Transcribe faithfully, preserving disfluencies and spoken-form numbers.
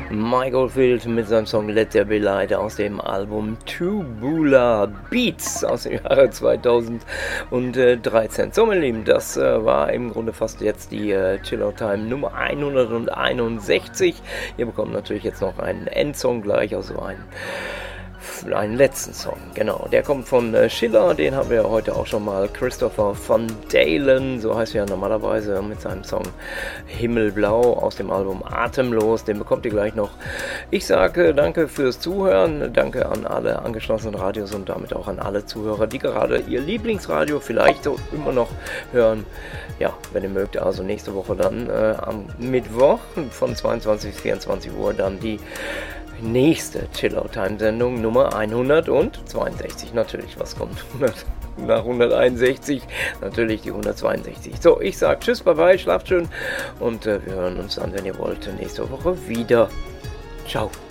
Mike Oldfield mit seinem Song Let There Be Light aus dem Album Tubular Beats aus dem Jahre zweitausenddreizehn. So, meine Lieben, das äh, war im Grunde fast jetzt die äh, Chill-Out Time Nummer hunderteinundsechzig. Ihr bekommt natürlich jetzt noch einen Endsong gleich, also einen einen letzten Song, genau, der kommt von äh, Schiller, den haben wir heute auch schon mal, Christopher van Dalen, so heißt er ja normalerweise, mit seinem Song Himmelblau aus dem Album Atemlos, den bekommt ihr gleich noch. Ich sage danke fürs Zuhören, danke an alle angeschlossenen Radios und damit auch an alle Zuhörer, die gerade ihr Lieblingsradio vielleicht so immer noch hören. Ja, wenn ihr mögt, also nächste Woche dann äh, am Mittwoch von zweiundzwanzig bis vierundzwanzig Uhr dann die nächste Chill-Out-Time-Sendung Nummer hundertzweiundsechzig. Natürlich, was kommt nach hunderteinundsechzig? Natürlich die hundertzweiundsechzig. So, ich sage tschüss, bye bye, schlaft schön und äh, wir hören uns dann, wenn ihr wollt, nächste Woche wieder. Ciao.